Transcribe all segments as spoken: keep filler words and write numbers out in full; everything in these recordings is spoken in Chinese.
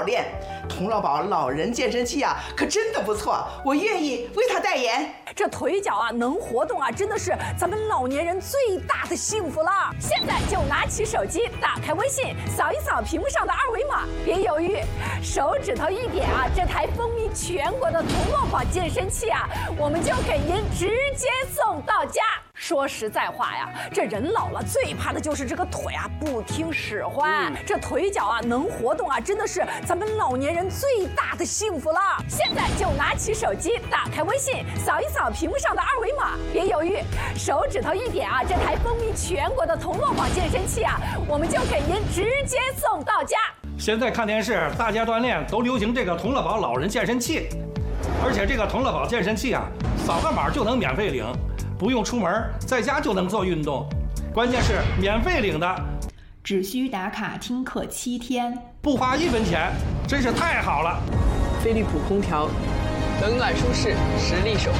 老练。童乐宝老人健身器啊，可真的不错，我愿意为他代言。 这腿脚啊能活动啊，真的是咱们老年人最大的幸福了。现在就拿起手机，打开微信，扫一扫屏幕上的二维码，别犹豫，手指头一点啊，这台风靡全国的童乐宝健身器啊，我们就给您直接送到家。说实在话呀，这人老了最怕的就是这个腿啊不听使唤，嗯、这腿脚啊能活动啊，真的是咱们老年人最大的幸福了。现在就拿起手机，打开微信，扫一扫屏幕上的二维码，别犹豫，手指头一点啊，这台风靡全国的童乐宝健身器啊，我们就给您直接送到家。 现在看电视，大家锻炼都流行这个童乐宝老人健身器，而且这个童乐宝健身器啊，扫个码就能免费领。不用出门，在家就能做运动，关键是免费领的， 只需打卡听课七天， 不花一分钱，真是太好了。 飞利浦空调，冷暖舒适，实力守护。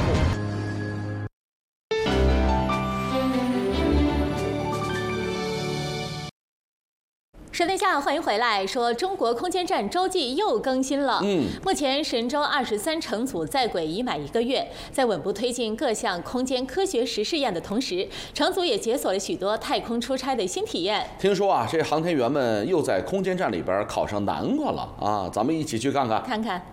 说天下，欢迎回来。说中国空间站洲际又更新了。嗯，目前神舟二十三乘组在轨已满一个月，在稳步推进各项空间科学实试验的同时，乘组也解锁了许多太空出差的新体验。 听说啊，这航天员们又在空间站里边烤上南瓜了啊！咱们一起去看看。 看看。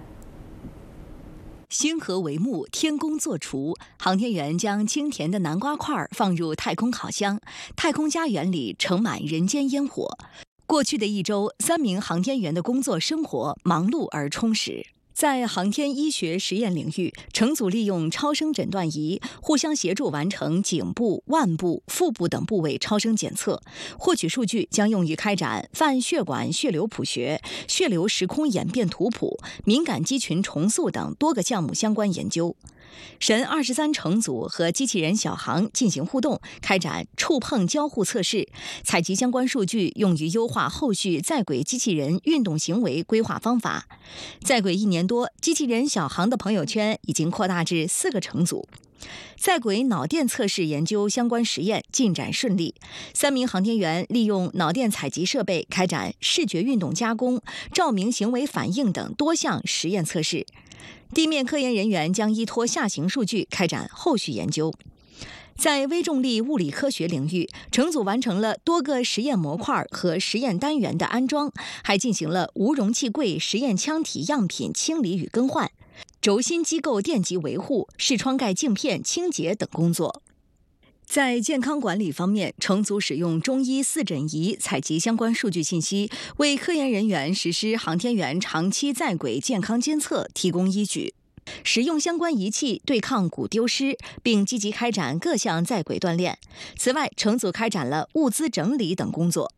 星河帷幕，天宫做厨，航天员将清甜的南瓜块放入太空烤箱，太空家园里盛满人间烟火。过去的一周，三名航天员的工作生活忙碌而充实。在航天医学实验领域，乘组利用超声诊断仪互相协助完成颈部、腕部、腹部等部位超声检测，获取数据将用于开展泛血管血流谱学、血流时空演变图谱、敏感肌群重塑等多个项目相关研究。神二十三乘组和机器人小航进行互动，开展触碰交互测试，采集相关数据用于优化后续在轨机器人运动行为规划方法。在轨一年多，机器人小航的朋友圈已经扩大至四个乘组。在轨脑电测试研究相关实验进展顺利，三名航天员利用脑电采集设备开展视觉运动加工、照明行为反应等多项实验测试。地面科研人员将依托下行数据开展后续研究。在微重力物理科学领域，乘组完成了多个实验模块和实验单元的安装，还进行了无容器柜实验腔体样品清理与更换、轴心机构电极维护、视窗盖镜片清洁等工作。在健康管理方面，乘组使用中医四诊仪采集相关数据信息，为科研人员实施航天员长期在轨健康监测提供依据。使用相关仪器对抗骨丢失，并积极开展各项在轨锻炼。此外，乘组开展了物资整理等工作。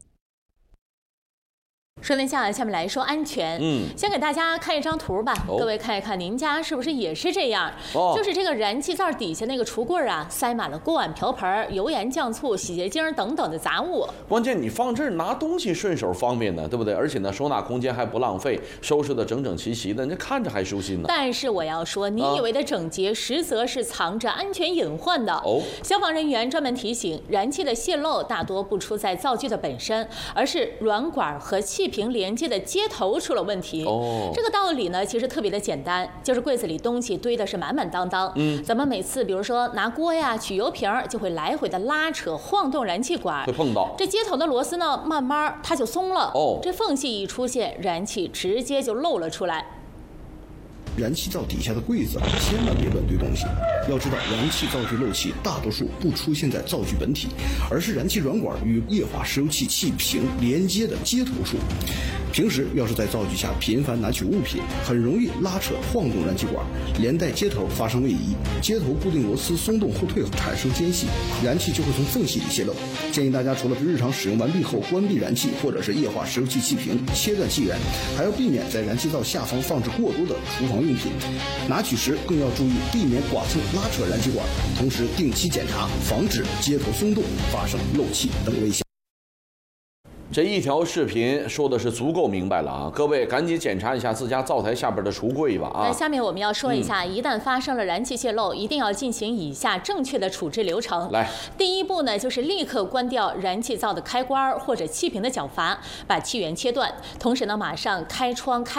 说天下，下面来说安全。嗯，先给大家看一张图吧，哦、各位看一看，您家是不是也是这样？哦，就是这个燃气灶底下那个橱柜啊，塞满了锅碗瓢盆、油盐酱醋、洗洁精等等的杂物。 关键你放这儿拿东西顺手方便呢，对不对？而且呢，收纳空间还不浪费，收拾的整整齐齐的，那看着还舒心呢。 但是我要说，你以为的整洁，啊、实则是藏着安全隐患的。哦，消防人员专门提醒，燃气的泄漏大多不出在灶具的本身，而是软管和气瓶连接的接头出了问题。哦，这个道理呢，其实特别的简单，就是柜子里东西堆的是满满当当。嗯，咱们每次比如说拿锅呀、取油瓶，就会来回的拉扯、晃动燃气管， 会碰到这接头的螺丝呢，慢慢它就松了。哦，这缝隙一出现，燃气直接就漏了出来。 燃气灶底下的柜子千万别乱堆东西。要知道，燃气灶具漏气大多数不出现在灶具本体，而是燃气软管与液化石油气气瓶连接的接头处。平时要是在灶具下频繁拿取物品，很容易拉扯晃动燃气管，连带接头发生位移，接头固定螺丝松动后退，产生间隙，燃气就会从缝隙里泄漏。建议大家除了日常使用完毕后关闭燃气或者是液化石油气气瓶，切断气源，还要避免在燃气灶下方放置过多的厨房用品。拿取时更要注意避免剐蹭拉扯燃气管，同时定期检查，防止接头松动发生漏气等危险。 这一条视频说的是足够明白了啊！各位赶紧检查一下自家灶台下边的橱柜吧啊！ 那下面我们要说一下，嗯、一旦发生了燃气泄漏，一定要进行以下正确的处置流程。 来， 第一步呢，就是立刻关掉燃气灶的开关或者气瓶的脚阀，把气源切断，同时呢，马上开窗开。